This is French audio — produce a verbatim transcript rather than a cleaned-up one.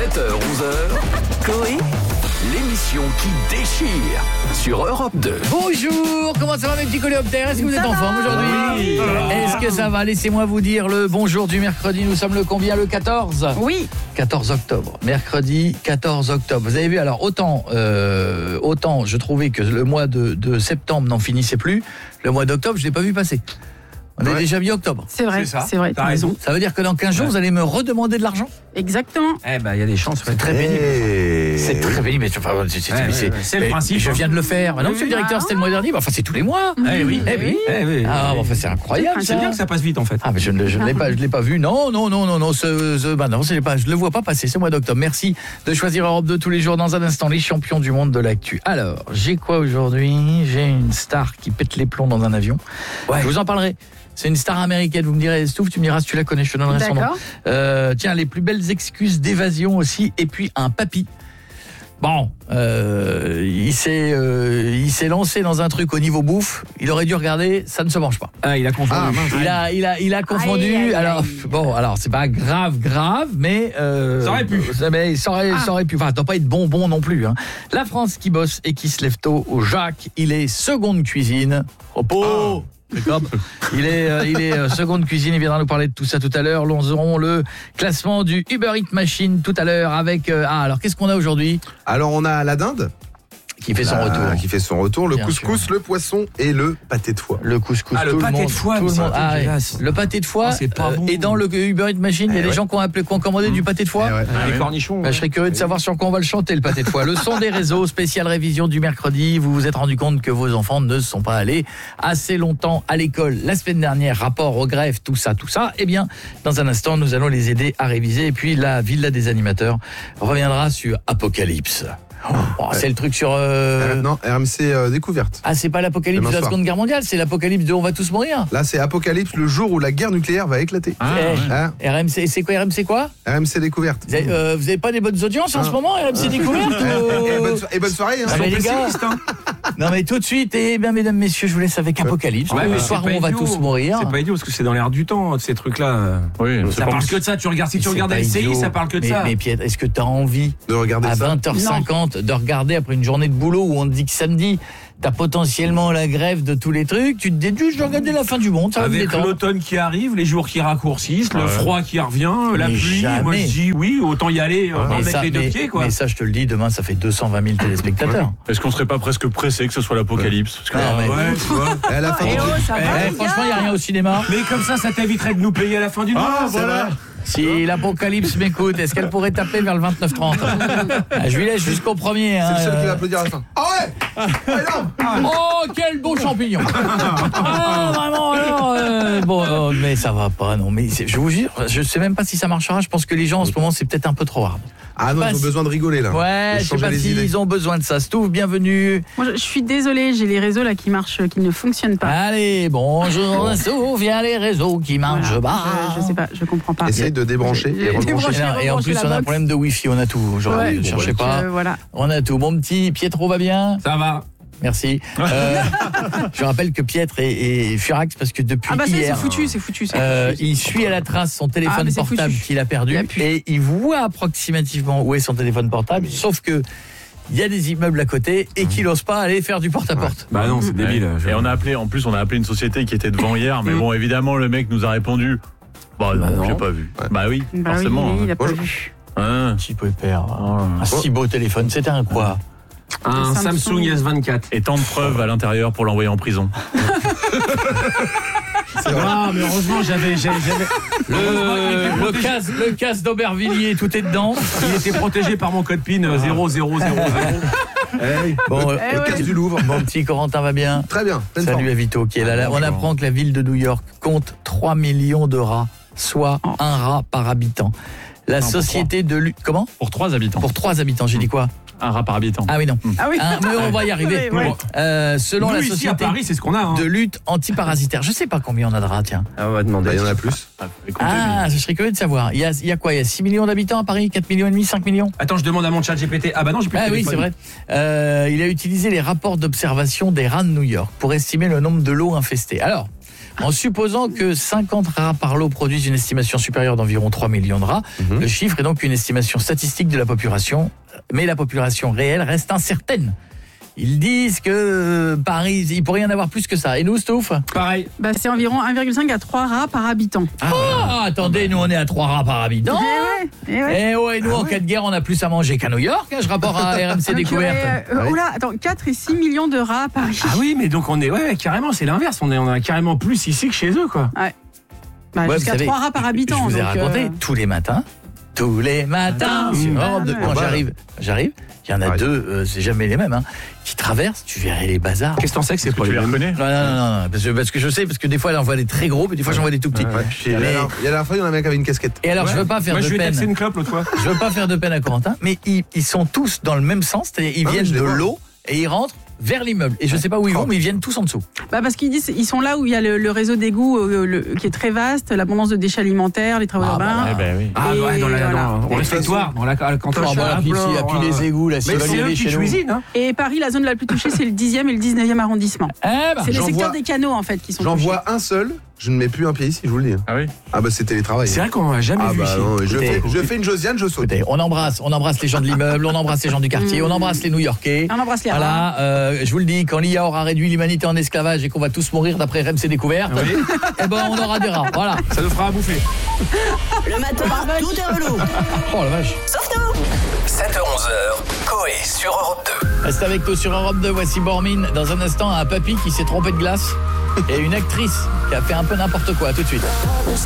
sept heures onze heures, Coé, l'émission qui déchire sur Europe deux. Bonjour, comment ça va mes petits coléoptères? Est-ce que vous êtes en forme aujourd'hui? Oui. Est-ce que ça va? Laissez-moi vous dire le bonjour du mercredi. Nous sommes le combien? Le quatorze? Oui. quatorze octobre. Mercredi quatorze octobre. Vous avez vu, alors autant, euh, autant je trouvais que le mois de, de septembre n'en finissait plus, le mois d'octobre je ne l'ai pas vu passer. On ouais. a déjà mis octobre. C'est vrai, c'est, c'est vrai. T'as raison. Ça veut dire que dans quinze jours, ouais. vous allez me redemander de l'argent? Exactement. Eh ben, il y a des chances. C'est très pénible. Hey. C'est très pénible. C'est, enfin, c'est, c'est, ouais, c'est, ouais, c'est le principe. Je viens de le faire. Bah non, monsieur le directeur, c'était le mois dernier. Bah, enfin, c'est tous les mois. Eh oui. Eh oui. Eh oui. Ah, bon, enfin, c'est incroyable. C'est bien que ça passe vite, en fait. Ah, mais je ne je l'ai pas, je l'ai pas vu. Non, non, non, non, non. Ce, ce, bah non, c'est pas, je le vois pas passer. C'est le mois d'octobre. Merci de choisir Europe deux tous les jours. Dans un instant, les champions du monde de l'actu. Alors, j'ai quoi aujourd'hui? J'ai une star qui pète les plombs dans un avion. Ouais. Je vous en parlerai. C'est une star américaine, vous me direz, Stouff, tu me diras si tu la connais, je te donnerai son nom. Euh, tiens, les plus belles excuses d'évasion aussi, et puis un papy. Bon, euh, il s'est euh, il s'est lancé dans un truc au niveau bouffe, il aurait dû regarder, ça ne se mange pas. Ah, il a confondu. Ah, il a il a il a confondu. Aïe, aïe, aïe. Alors bon, alors c'est pas grave grave, mais euh, ça aurait pu. Ça, mais ça aurait, ah. ça aurait pu. Enfin, ça doit pas être bonbon non plus hein. La France qui bosse et qui se lève tôt au Jacques, il est seconde cuisine. Repos. Oh. Il est, euh, il est euh, seconde cuisine, il viendra nous parler de tout ça tout à l'heure. Nous aurons le classement du Uber Eats Machine tout à l'heure avec... Euh, ah, alors qu'est-ce qu'on a aujourd'hui? Alors on a la dinde. Qui fait son la, retour. Qui fait son retour, le Bien couscous, sûr. Le poisson et le pâté de foie. Le couscous, ah, le tout pâté le monde, de foie, tout le monde. Ah, ouais. Le pâté de foie, oh, c'est pas euh, bon. Et dans le Uber Eats Machine, il y a eh des ouais. gens qui ont, appelé, qui ont commandé mmh. du pâté de foie. Eh ouais. ah, les cornichons. Bah, je serais curieux de savoir sur quoi on va le chanter, le pâté de foie. Le son des réseaux, spéciale révision du mercredi. Vous vous êtes rendu compte que vos enfants ne sont pas allés assez longtemps à l'école la semaine dernière, rapport aux grèves, tout ça, tout ça. Eh bien, dans un instant, nous allons les aider à réviser. Et puis, la Villa des animateurs reviendra sur Apocalypse. Oh, oh, c'est le truc sur... Euh... Euh, non, R M C euh, Découverte. Ah, c'est pas l'apocalypse de la Seconde Guerre mondiale, c'est l'apocalypse de On va tous mourir. Là, c'est Apocalypse, le jour où la guerre nucléaire va éclater. Ah, ouais. hein R M C, c'est quoi R M C quoi R M C Découverte. Vous avez, euh, vous avez pas des bonnes audiences ah. en ce moment, R M C Découverte ou... et, bonne so- et bonne soirée, hein. Ah, mais les gars, hein. Non mais tout de suite, et bien mesdames, messieurs, je vous laisse avec Apocalypse. Ouais, le soir où on va tous mourir. C'est pas idiot, parce que c'est dans l'air du temps, ces trucs-là. Oui, ça parle que de ça, tu regardes, si tu regardes L C I, ça parle que de ça. Mais Pierre, est-ce que tu as envie de regarder à ça vingt heures cinquante de regarder après une journée de boulot où on te dit que samedi t'as potentiellement la grève de tous les trucs, tu te déduis, je vais regarder la fin du monde, ça va avec l'automne qui arrive, les jours qui raccourcissent, ouais. le froid qui revient, la mais pluie, jamais. Moi je dis oui, autant y aller, ouais. mettre ça, les deux mais, pieds quoi. Mais ça je te le dis, demain ça fait deux cent vingt mille téléspectateurs. Ouais. Est-ce qu'on serait pas presque pressé que ce soit l'apocalypse? Parce que non, mais... ouais, tu vois. À la fin eh du oh, ça eh, eh, franchement, il n'y a rien au cinéma. Mais comme ça, ça t'éviterait de nous payer à la fin du mois. Ah, voilà. Si l'Apocalypse m'écoute, est-ce qu'elle pourrait taper vers le vingt-neuf trente? ah, Je lui laisse jusqu'au premier. C'est hein, le seul euh... qui va applaudir à la fin. Ah ouais, ouais oh, quel beau champignon. Ah, vraiment, alors... Euh... Bon, oh, mais ça va pas, non. Mais je vous jure, je sais même pas si ça marchera. Je pense que les gens, en ce moment, c'est peut-être un peu trop hard. Ah non, ils ont si... besoin de rigoler, là. Ouais, je sais pas s'ils si ont besoin de ça. Stouff, bienvenue. Moi, je, je suis désolée, j'ai les réseaux là qui marchent, qui ne fonctionnent pas. Allez, bonjour, Stouff, viens les réseaux qui marchent voilà. bas. Je, je sais pas, je comprends pas. Essaye de débrancher et rebrancher. Et en plus, on a un problème de Wi-Fi, on a tout aujourd'hui. Ouais, ne cherchez ouais, pas. euh, voilà. On a tout. Mon petit Pietro va bien? Ça va. Merci. Euh, je rappelle que Pietre est, est furax parce que depuis ah bah hier, c'est foutu, c'est foutu. C'est euh, foutu. il suit à la trace son téléphone ah, portable qu'il a perdu il et il voit approximativement où est son téléphone portable, sauf que il y a des immeubles à côté et qu'il n'ose pas aller faire du porte-à-porte. Bah non, c'est débile. Ouais. Et on a appelé, en plus, on a appelé une société qui était devant hier, mais bon, évidemment, le mec nous a répondu. Bah, bah non, j'ai pas vu. Ouais. Bah oui, bah forcément. Oui, il a pas Bonjour. vu. Un petit pépère. Oh. Un si beau téléphone. C'était un quoi? Un Samsung, Samsung S vingt-quatre. Et tant de preuves à l'intérieur pour l'envoyer en prison. C'est vrai. Ah, mais heureusement, j'avais, j'avais, j'avais... Le, le casse, le casse d'Aubervilliers, tout est dedans. Il était protégé par mon code PIN ah. zéro zéro zéro zéro. Hey, bon, le, eh le ouais. casse du Louvre. Mon petit Corentin va bien? Très bien. Salut à Vito qui est là. là. On apprend que la ville de New York compte trois millions de rats, soit oh. un rat par habitant. La non, société de lutte... Comment? Pour trois habitants. Pour trois habitants, j'ai dit quoi? Un rat par habitant. Ah oui, non. Ah oui. Un, mais on va y arriver. Oui, oui. Euh, selon Nous, la ici, société à Paris, c'est ce qu'on a, hein. de lutte antiparasitaire. Je sais pas combien on a de rats, tiens. Ah, on va demander. Il y en a plus. Ah, je serais curieux de savoir. Il y a, il y a quoi? Il y a six millions d'habitants à Paris? quatre millions et demi? cinq millions? Attends, je demande à mon chat G P T. Ah bah non, j'ai plus de Ah oui, c'est vrai. Euh, il a utilisé les rapports d'observation des rats de New York pour estimer le nombre de lots infestés. Alors, En supposant que cinquante rats par lot produisent une estimation supérieure d'environ trois millions de rats, mmh. le chiffre est donc une estimation statistique de la population, mais la population réelle reste incertaine. Ils disent que euh, Paris, il pourrait y en avoir plus que ça. Et nous, Stouff ? Pareil. Bah, c'est environ un virgule cinq à trois rats par habitant. Ah, oh, attendez, nous on est à trois rats par habitant. Eh ouais, eh ouais. Et ouais, nous ah en ouais. cas de guerre, on a plus à manger qu'à New York, hein, je rapporte à R M C Découverte. Euh, euh, oh là, attends, quatre et six millions de rats à Paris. Ah oui, mais donc on est, ouais, carrément, c'est l'inverse. On est, on a carrément plus ici que chez eux, quoi. Ouais. Bah, Ouais, jusqu'à vous savez, trois rats par habitant. Je vous ai donc, raconté, euh, tous les matins, tous les matins, Mmh. sur Europe deux, Ouais, quand ouais. j'arrive, j'arrive, il y en a Ouais. deux, euh, c'est jamais les mêmes, hein, qui traversent, tu verrais les bazars. Qu'est-ce que t'en sais que c'est pas Tu les les mêmes? reconnais? Non, non, non, non, parce que, parce que je sais, parce que des fois, elle envoie des très gros, mais des fois, j'en vois des tout petits. Ouais. Puis, la Mais- dernière- Il y a la dernière fois, il y en a un mec avec une casquette. Et alors, je veux pas faire Moi, de je vais taxer peine. une clope l'autre fois. Je veux pas faire de peine à Corentin, mais ils, ils sont tous dans le même sens, c'est-à-dire ils Ah, viennent je les de vois. l'eau et ils rentrent vers l'immeuble. Et je sais pas où ils vont, mais ils viennent tous en dessous. Bah parce qu'ils disent ils sont là où il y a le, le réseau d'égouts euh, le- qui est très vaste, l'abondance de déchets alimentaires, les travaux Ah, bah, urbains. Eh ben oui. Ah Et ouais, dans la, voilà. dans, au Et réfectoire, dans la quand Ah, on voilà, puis, plein, si, et puis voilà. les égouts, là, s'ils Mais veulent y c'est eux aller qui chez nous. cuisinent, hein. Et Paris, la zone la plus touchée, c'est le dixième et le dix-neuvième arrondissement. Eh ben, C'est les j'en secteurs vois- des canaux en fait qui sont J'en touchés. vois un seul, je ne mets plus un pied ici, je vous le dis. Ah oui. Ah bah c'est télétravail. C'est vrai qu'on n'a jamais Ah vu bah ici. non, je Écoutez, fais, je fais une Josiane, je saute. Écoutez, on embrasse, on embrasse les gens de l'immeuble, on embrasse les gens du quartier, on embrasse les New-Yorkais. On embrasse les rats. Voilà, euh, je vous le dis, quand l'I A aura réduit l'humanité en esclavage et qu'on va tous mourir d'après R M C Découverte, eh ben on aura des rats. Voilà. Ça nous fera à bouffer. Le matin, tout est relou. Oh la vache. Sauf nous. sept heures onze heures, Coé sur Europe deux. Reste avec nous sur Europe deux, voici Bormine. Dans un instant, un papy qui s'est trompé de glace et une actrice qui a fait un peu n'importe quoi. À tout de suite.